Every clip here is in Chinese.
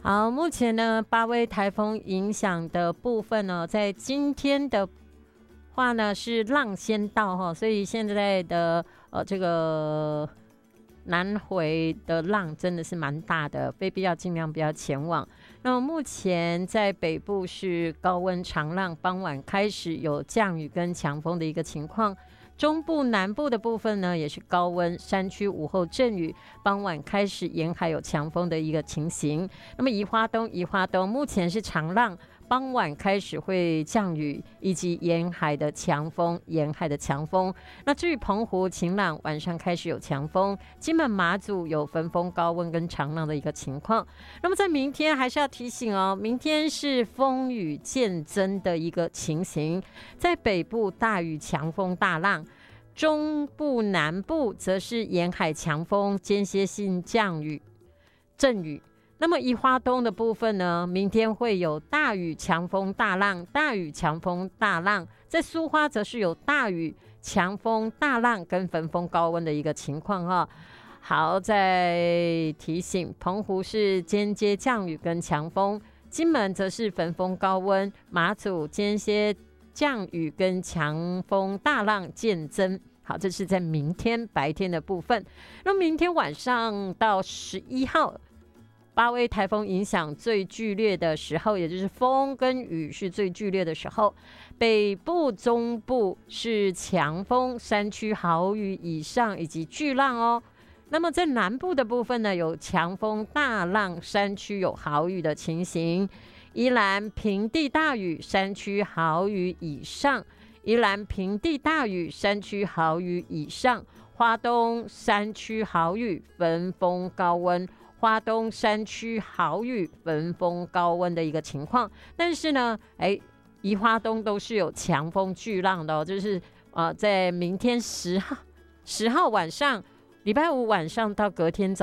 好，目前呢八威台风影响的部分呢，在今天的话呢是浪先到哈，所以现在的这个南回的浪真的是蛮大的，非必要尽量不要前往。那么目前在北部是高温长浪，傍晚开始有降雨跟强风的一个情况。中部、南部的部分呢，也是高温，山区午后阵雨，傍晚开始沿海有强风的一个情形。那么宜花东目前是长浪，傍晚开始会降雨，以及沿海的强风。那至于澎湖、晴朗，晚上开始有强风，金门、马祖有分风、高温跟长浪的一个情况。那么在明天还是要提醒哦，明天是风雨渐增的一个情形，在北部大雨、强风、大浪。中部、南部则是沿海强风、间歇性降雨、阵雨。那么宜花东的部分呢，明天会有大雨、强风、大浪，在苏花则是有大雨、强风、大浪跟分风高温的一个情况哈。好，再提醒，澎湖是间接降雨跟强风，金门则是分风高温，马祖间歇降雨跟强风大浪渐增。好，这是在明天白天的部分。那明天晚上到11号，八威台风影响最剧烈的时候，也就是风跟雨是最剧烈的时候。北部、中部是强风，山区豪雨以上以及巨浪哦。那么在南部的部分呢，有强风大浪，山区有豪雨的情形。宜兰平地大雨，山区豪雨以上。宜兰平地大雨，山区豪雨以上。花东山区豪雨，分风高温。花东山区豪雨，分风高温的一个情况。但是呢，宜花东都是有强风巨浪的哦，就是在明天10号晚上，礼拜五晚上到隔天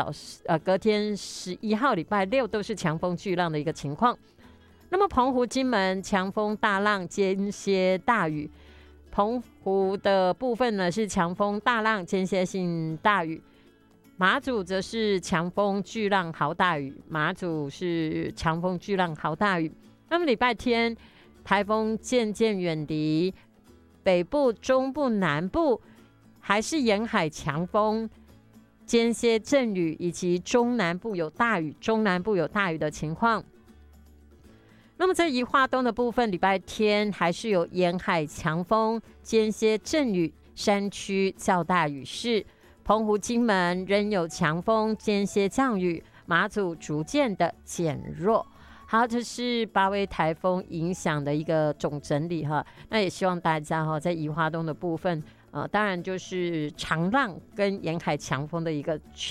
11号礼拜六都是强风巨浪的一个情况。那么澎湖、金门强风大浪间歇大雨。澎湖的部分呢是强风大浪间歇性大雨，马祖则是强风巨浪豪大雨。那么礼拜天台风渐渐远离，北部、中部、南部还是沿海强风、间歇阵雨，以及中南部有大雨的情况。那么在宜花东的部分，礼拜天还是有沿海强风、间歇阵雨，山区较大雨势。澎湖、金门仍有强风、间歇降雨，马祖逐渐的减弱。好，这是八威台风影响的一个总整理哈。那也希望大家在宜花东的部分，当然就是长浪跟沿海强风的一个